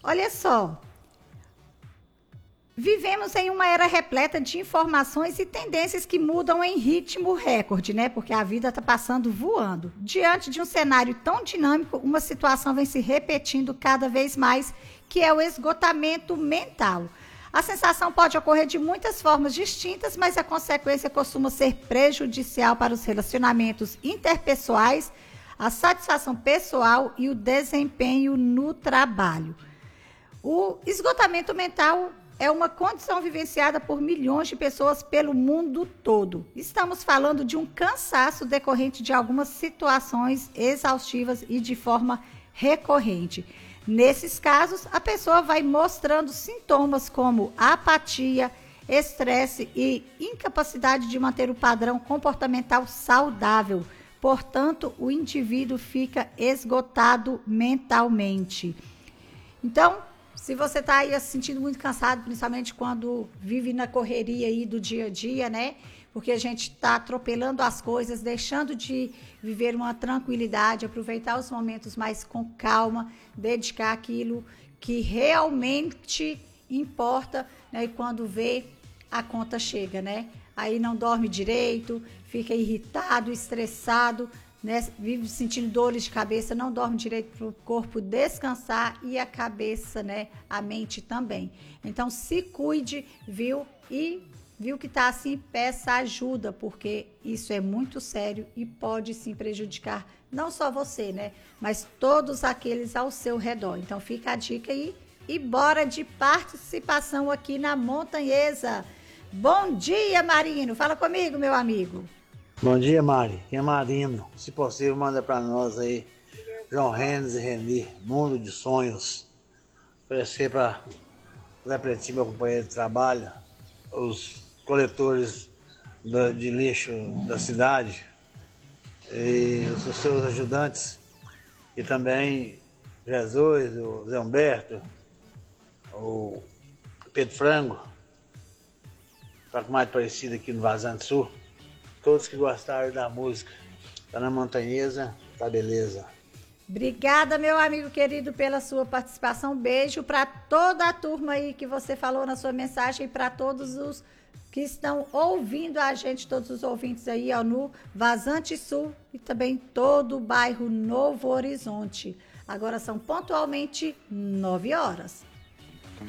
Olha só, vivemos em uma era repleta de informações e tendências que mudam em ritmo recorde, né? Porque a vida está passando voando. Diante de um cenário tão dinâmico, uma situação vem se repetindo cada vez mais, que é o esgotamento mental. A sensação pode ocorrer de muitas formas distintas, mas a consequência costuma ser prejudicial para os relacionamentos interpessoais, a satisfação pessoal e o desempenho no trabalho. O esgotamento mental é uma condição vivenciada por milhões de pessoas pelo mundo todo. Estamos falando de um cansaço decorrente de algumas situações exaustivas e de forma recorrente. Nesses casos, a pessoa vai mostrando sintomas como apatia, estresse e incapacidade de manter o padrão comportamental saudável. Portanto, o indivíduo fica esgotado mentalmente. Então, se você está aí se sentindo muito cansado, principalmente quando vive na correria aí do dia a dia, né? Porque a gente está atropelando as coisas, deixando de viver uma tranquilidade, aproveitar os momentos mais com calma, dedicar aquilo que realmente importa, né? E quando vê, a conta chega, né? Aí não dorme direito, fica irritado, estressado, né? Vive sentindo dores de cabeça, não dorme direito para o corpo descansar e a cabeça, né? A mente também. Então, se cuide, viu? E viu que está assim, peça ajuda, porque isso é muito sério e pode sim prejudicar não só você, né? Mas todos aqueles ao seu redor. Então, fica a dica aí e bora de participação aqui na Montanhesa. Bom dia, Marino. Fala comigo, meu amigo. Bom dia, Mari. Quem é Marino? Se possível, manda para nós aí, João Renes e Reni, Mundo de Sonhos. Oferecer para Zé Pretinho, meu companheiro de trabalho, os coletores de lixo da cidade e os seus ajudantes, e também Jesus, o Zé Humberto, o Pedro Frango, para mais parecido aqui no Vazante Sul. Todos que gostaram da música, tá na Montanhesa, tá beleza. Obrigada, meu amigo querido, pela sua participação. Beijo para toda a turma aí que você falou na sua mensagem e para todos os que estão ouvindo a gente, todos os ouvintes aí ó, no Vazante Sul e também todo o bairro Novo Horizonte. Agora são pontualmente 9 horas.